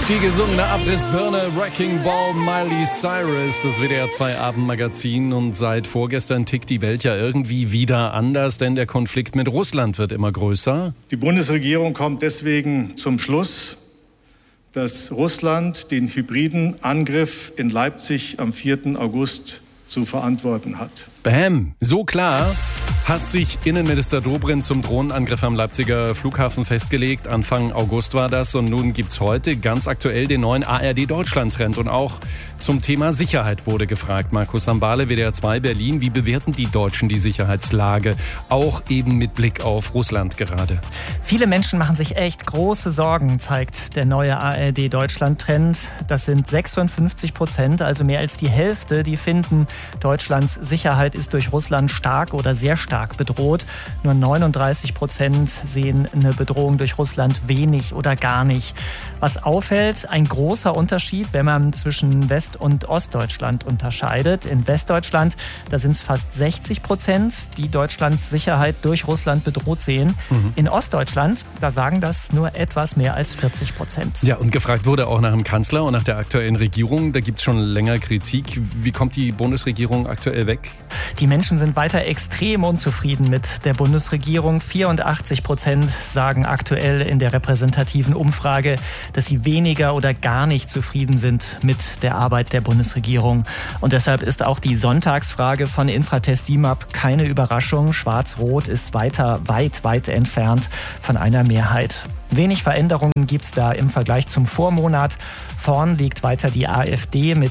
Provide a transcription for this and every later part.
Die gesungene Abrissbirne Wrecking Ball Miley Cyrus, das WDR 2 Abendmagazin. Und seit vorgestern tickt die Welt ja irgendwie wieder anders, denn der Konflikt mit Russland wird immer größer. Die Bundesregierung kommt deswegen zum Schluss, dass Russland den hybriden Angriff in Leipzig am 4. August zu verantworten hat. Bäm, so klar hat sich Innenminister Dobrindt zum Drohnenangriff am Leipziger Flughafen festgelegt. Anfang August war das und nun gibt's heute ganz aktuell den neuen ARD-Deutschland-Trend. Und auch zum Thema Sicherheit wurde gefragt. Markus Sambale, WDR 2 Berlin. Wie bewerten die Deutschen die Sicherheitslage? Auch eben mit Blick auf Russland gerade. Viele Menschen machen sich echt große Sorgen, zeigt der neue ARD-Deutschland-Trend. Das sind 56%, also mehr als die Hälfte, die finden, Deutschlands Sicherheit ist durch Russland stark oder sehr stark bedroht. Nur 39% sehen eine Bedrohung durch Russland wenig oder gar nicht. Was auffällt, ein großer Unterschied, wenn man zwischen West- und Ostdeutschland unterscheidet. In Westdeutschland, da sind es fast 60%, die Deutschlands Sicherheit durch Russland bedroht sehen. In Ostdeutschland, da sagen das nur etwas mehr als 40%. Ja, und gefragt wurde auch nach dem Kanzler und nach der aktuellen Regierung. Da gibt es schon länger Kritik. Wie kommt die Bundesregierung aktuell weg? Die Menschen sind weiter extrem unzufrieden mit der Bundesregierung. 84% sagen aktuell in der repräsentativen Umfrage, dass sie weniger oder gar nicht zufrieden sind mit der Arbeit der Bundesregierung. Und deshalb ist auch die Sonntagsfrage von Infratest DIMAP keine Überraschung. Schwarz-Rot ist weiter weit entfernt von einer Mehrheit. Wenig Veränderungen gibt es da im Vergleich zum Vormonat. Vorn liegt weiter die AfD mit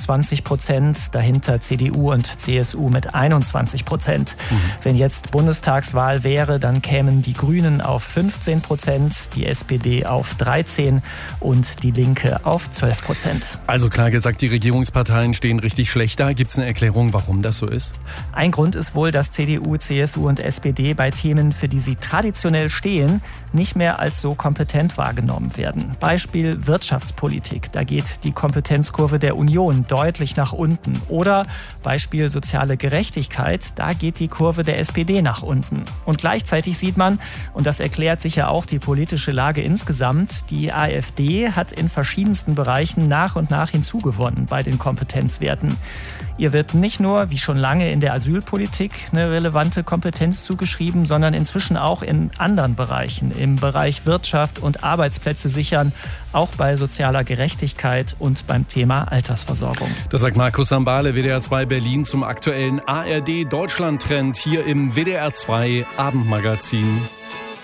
27%, dahinter CDU und CSU mit 21%. Wenn jetzt Bundestagswahl wäre, dann kämen die Grünen auf 15%, die SPD auf 13% und die Linke auf 12%. Also klar gesagt, die Regierungsparteien stehen richtig schlecht da. Gibt es eine Erklärung, warum das so ist? Ein Grund ist wohl, dass CDU, CSU und SPD bei Themen, für die sie traditionell stehen, nicht mehr als so kompetent wahrgenommen werden. Beispiel Wirtschaftspolitik. Da geht die Kompetenzkurve der Union deutlich nach unten. Oder Beispiel soziale Gerechtigkeit. Da geht die Kurve der SPD nach unten. Und gleichzeitig sieht man, und das erklärt sicher auch die politische Lage insgesamt, die AfD hat in verschiedensten Bereichen nach und nach hinzugewonnen bei den Kompetenzwerten. Ihr wird nicht nur, wie schon lange in der Asylpolitik, eine relevante Kompetenz zugeschrieben, sondern inzwischen auch in anderen Bereichen. Im Bereich Wirtschaft und Arbeitsplätze sichern, auch bei sozialer Gerechtigkeit und beim Thema Altersversorgung. Das sagt Markus Sambale, WDR 2 Berlin, zum aktuellen ARD-Deutschland-Trend hier im WDR 2 Abendmagazin.